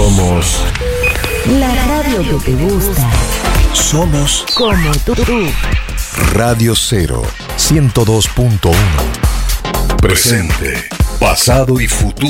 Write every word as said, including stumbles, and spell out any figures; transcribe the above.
Somos la radio que te gusta. Somos Como tú. Radio Cero ciento dos punto uno. Presente, pasado y futuro.